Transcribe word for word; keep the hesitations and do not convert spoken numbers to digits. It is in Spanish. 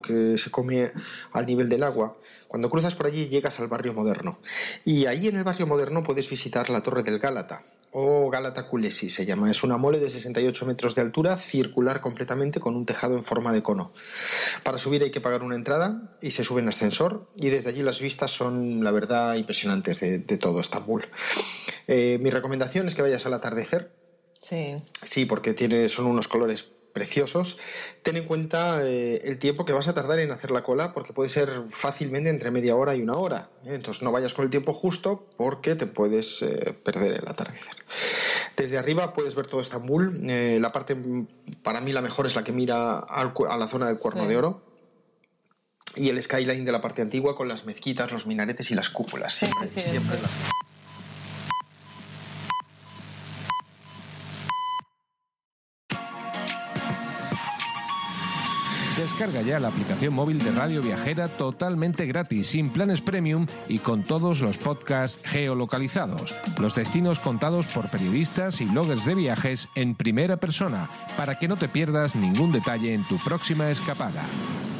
que se come al nivel del agua. Cuando cruzas por allí llegas al barrio moderno. Y ahí en el barrio moderno puedes visitar la Torre del Gálata, o Gálata Kulesi se llama. Es una mole de sesenta y ocho metros de altura, circular completamente, con un tejado en forma de cono. Para subir hay que pagar una entrada y se sube en ascensor, y desde allí las vistas son, la verdad, impresionantes de, de todo Estambul. Eh, mi recomendación es que vayas al atardecer. Sí. Sí, porque tiene, son unos colores preciosos. Ten en cuenta eh, el tiempo que vas a tardar en hacer la cola, porque puede ser fácilmente entre media hora y una hora. ¿eh? Entonces no vayas con el tiempo justo, porque te puedes eh, perder el atardecer. Desde arriba puedes ver todo Estambul. Eh, la parte, para mí, la mejor es la que mira al, a la zona del Cuerno Sí. de Oro. Y el skyline de la parte antigua, con las mezquitas, los minaretes y las cúpulas. Sí, Siempre, sí, sí, siempre sí. las... Descarga ya la aplicación móvil de Radio Viajera totalmente gratis, sin planes premium y con todos los podcasts geolocalizados. Los destinos contados por periodistas y bloggers de viajes en primera persona, para que no te pierdas ningún detalle en tu próxima escapada.